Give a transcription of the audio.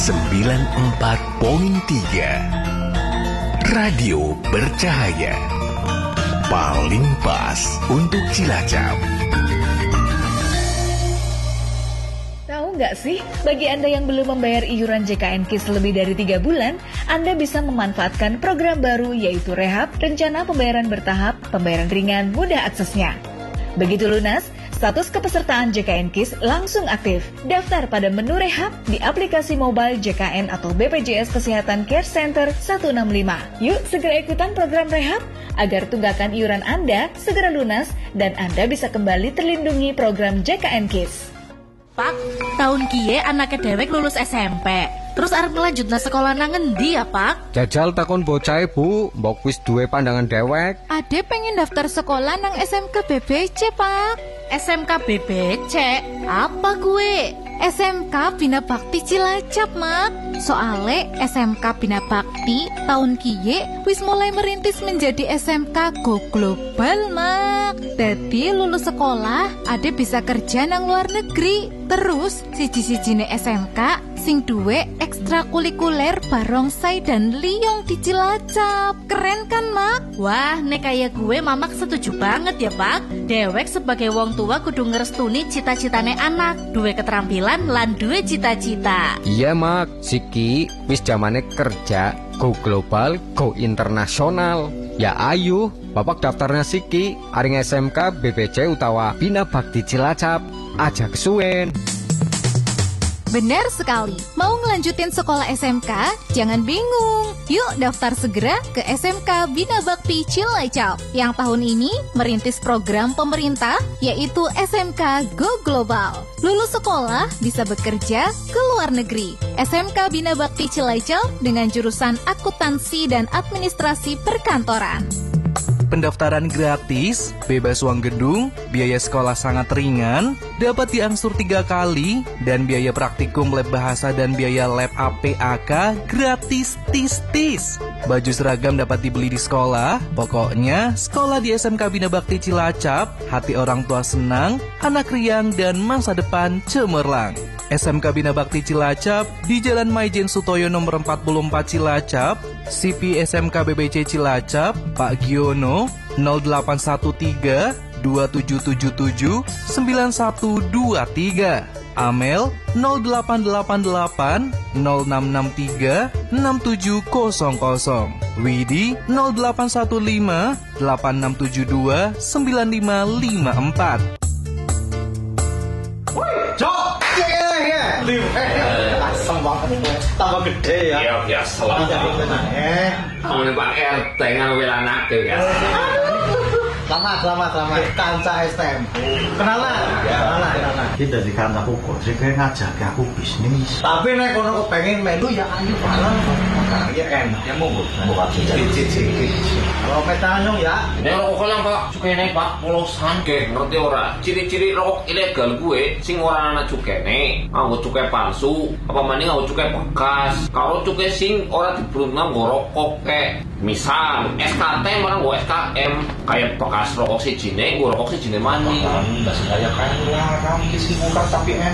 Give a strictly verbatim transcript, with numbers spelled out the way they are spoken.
sembilan puluh empat koma tiga Radio Bercahaya. Paling pas untuk Cilacap. Tahu nggak sih, bagi Anda yang belum membayar iuran J K N K I S lebih dari tiga bulan, Anda bisa memanfaatkan program baru yaitu Rehab, rencana pembayaran bertahap, pembayaran ringan, mudah aksesnya. Begitu lunas, status kepesertaan J K N K I S langsung aktif. Daftar pada menu Rehab di aplikasi mobile J K N atau B P J S Kesehatan Care Center seratus enam puluh lima. Yuk segera ikutan program Rehab agar tunggakan iuran Anda segera lunas dan Anda bisa kembali terlindungi program J K N K I S. Pak, tahun kiye anaknya dewek lulus S M P. Terus arep ngelanjutna sekolah nang ngendi ya, Pak? Jajal takon bocah Bu, mbok wis duwe pandangan dewek. Ade pengen daftar sekolah nang S M K B B C, Pak. S M K B B C? Apa gue? S M K Bina Bakti Cilacap, Mak. Soale S M K Bina Bakti tahun kiye wis mulai merintis menjadi S M K Go Global, Mak. Dadi lulus sekolah ade bisa kerja nang luar negeri. Terus siji-sijine S M K sing duwe ekstrakurikuler barongsai dan liyong di Cilacap. Keren kan, Mak? Wah, nek kaya gue mamak setuju banget ya, Pak. Dewek sebagai wong tua kudu ngerestuni cita-citane anak, duwe keterampilan lan duwe cita-cita. Iya, Mak. Siki wis zamane kerja go global, go internasional. Ya ayu, bapak daftarnya Siki aring S M K B B C utawa Bina Bakti Cilacap. Aja kesuwen. Benar sekali. Mau ngelanjutin sekolah S M K? Jangan bingung. Yuk daftar segera ke S M K Bina Bakti Cilacap yang tahun ini merintis program pemerintah yaitu S M K Go Global. Lulus sekolah bisa bekerja ke luar negeri. S M K Bina Bakti Cilacap dengan jurusan akuntansi dan administrasi perkantoran. Pendaftaran gratis, bebas uang gedung, biaya sekolah sangat ringan, dapat diangsur tiga kali, dan biaya praktikum lab bahasa dan biaya lab A P A K gratis tis-tis. Baju seragam dapat dibeli di sekolah, pokoknya sekolah di S M K Bina Bakti Cilacap, hati orang tua senang, anak riang dan masa depan cemerlang. S M K Bina Bakti Cilacap di Jalan Maijen Sutoyo nomor empat puluh empat Cilacap, C P S M K B B C Cilacap, Pak Giono nol delapan satu tiga dua tujuh tujuh tujuh sembilan satu dua tiga, Amel nol delapan delapan delapan nol enam enam tiga enam tujuh nol nol, Widi nol delapan satu lima delapan enam tujuh dua sembilan lima lima empat. Asem banget, tambah gede ya. Iya, biasa lah. Eh, Kamu Pak R T ngambil anaknya kan. selamat, selamat, selamat. Kanca S T M. Kenalan, kenalan, kenalan. Kita di kantor aku sih kayak ngajak aku bisnis. Tapi nek kono pengen melu ya ayo bareng. Ya enak, ya monggo. Bukan Cicit-cicit. Kalau petanyong ya. Ini rokok yang Pak, cukene Pak polosan ke, ngerti ora? Ciri-ciri rokok ilegal gue, sing ora ana cukene, nganggo cukai palsu, apa maning nganggo cukai bekas. Kalau cukai sing ora dibruntam nggo rokok ke. Misal S K T malah nggo S K M, kayak bekas rokok sijine, nggo rokok sijine maning. Enggak saya kayak lah, kamu isi muka tapi